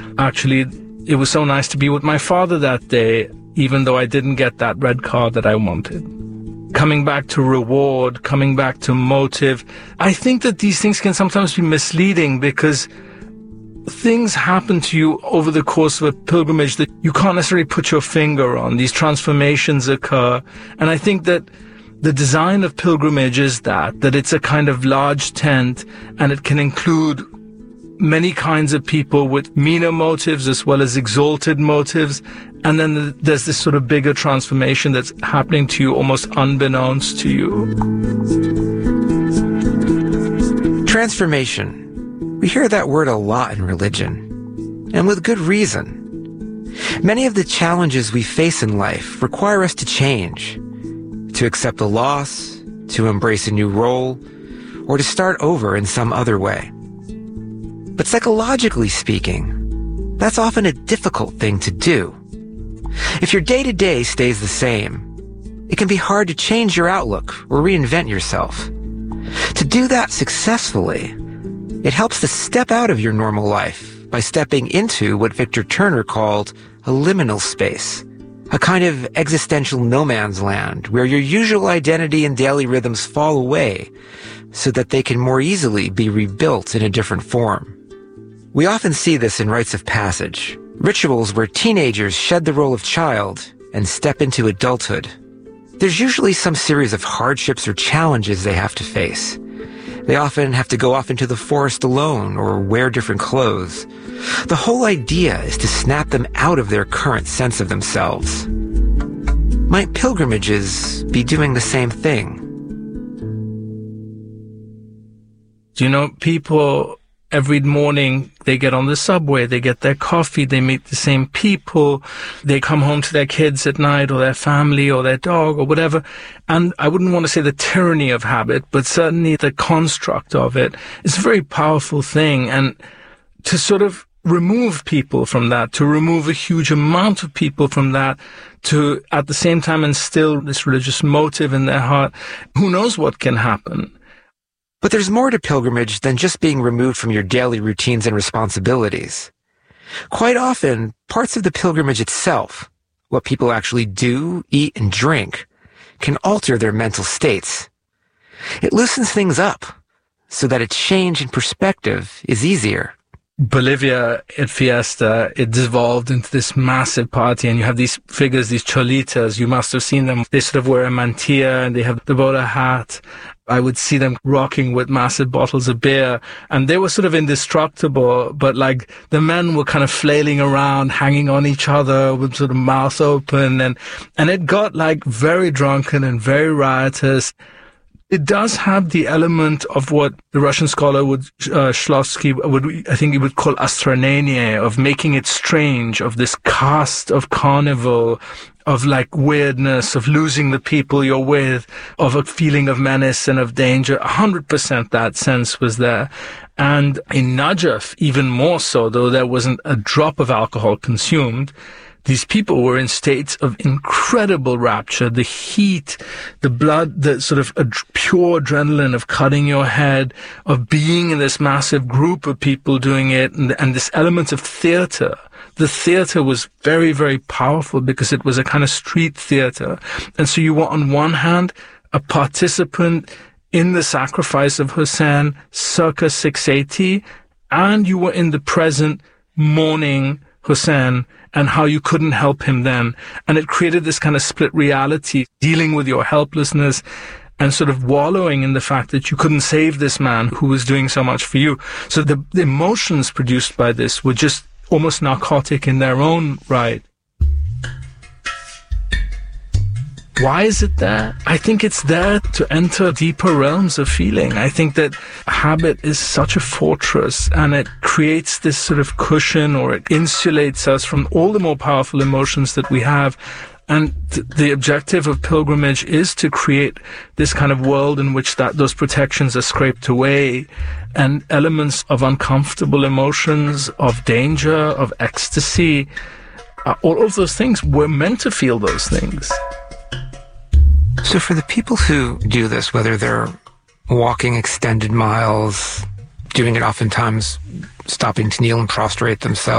actually, it was so nice to be with my father that day, even though I didn't get that red car that I wanted. Coming back to reward, coming back to motive. I think that these things can sometimes be misleading because things happen to you over the course of a pilgrimage that you can't necessarily put your finger on. These transformations occur. And I think that the design of pilgrimage is that it's a kind of large tent, and it can include many kinds of people with meaner motives as well as exalted motives. And then there's this sort of bigger transformation that's happening to you almost unbeknownst to you. Transformation. We hear that word a lot in religion, and with good reason. Many of the challenges we face in life require us to change, to accept a loss, to embrace a new role, or to start over in some other way. But psychologically speaking, that's often a difficult thing to do. If your day-to-day stays the same, it can be hard to change your outlook or reinvent yourself. To do that successfully, it helps to step out of your normal life by stepping into what Victor Turner called a liminal space, a kind of existential no man's land where your usual identity and daily rhythms fall away so that they can more easily be rebuilt in a different form. We often see this in rites of passage, rituals where teenagers shed the role of child and step into adulthood. There's usually some series of hardships or challenges they have to face. They often have to go off into the forest alone or wear different clothes. The whole idea is to snap them out of their current sense of themselves. Might pilgrimages be doing the same thing? Do you know, people every morning, they get on the subway, they get their coffee, they meet the same people, they come home to their kids at night or their family or their dog or whatever. And I wouldn't want to say the tyranny of habit, but certainly the construct of it is a very powerful thing. And to sort of remove people from that, to remove a huge amount of people from that, to at the same time instill this religious motive in their heart, who knows what can happen. But there's more to pilgrimage than just being removed from your daily routines and responsibilities. Quite often, parts of the pilgrimage itself, what people actually do, eat, and drink, can alter their mental states. It loosens things up so that a change in perspective is easier. Bolivia at Fiesta, it devolved into this massive party, and you have these figures, these cholitas. You must have seen them. They sort of wear a mantilla and they have the bowler hat. I would see them rocking with massive bottles of beer, and they were sort of indestructible, but like the men were kind of flailing around, hanging on each other with sort of mouth open, and it got like very drunken and very riotous. It does have the element of what the Russian scholar Shklovsky I think he would call astranenie, of making it strange, of this cast of carnival, of like weirdness, of losing the people you're with, of a feeling of menace and of danger. 100% that sense was there. And in Najaf, even more so, though there wasn't a drop of alcohol consumed, these people were in states of incredible rapture. The heat, the blood, the sort of pure adrenaline of cutting your head, of being in this massive group of people doing it, and this element of theater. The theater was very, very powerful because it was a kind of street theater. And so you were, on one hand, a participant in the sacrifice of Hussein circa 680, and you were in the present mourning Hussein and how you couldn't help him then. And it created this kind of split reality, dealing with your helplessness and sort of wallowing in the fact that you couldn't save this man who was doing so much for you. So the emotions produced by this were just almost narcotic in their own right. Why is it there? I think it's there to enter deeper realms of feeling. I think that habit is such a fortress, and it creates this sort of cushion, or it insulates us from all the more powerful emotions that we have. And the objective of pilgrimage is to create this kind of world in which those protections are scraped away, and elements of uncomfortable emotions, of danger, of ecstasy, all of those things, we're meant to feel those things. So for the people who do this, whether they're walking extended miles, doing it oftentimes stopping to kneel and prostrate themselves,